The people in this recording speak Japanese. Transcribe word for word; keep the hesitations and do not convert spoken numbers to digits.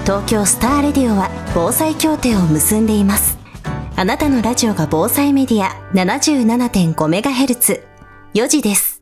東京スターレディオは防災協定を結んでいます。あなたのラジオが防災メディア ななじゅうななてんごメガヘルツ よじです。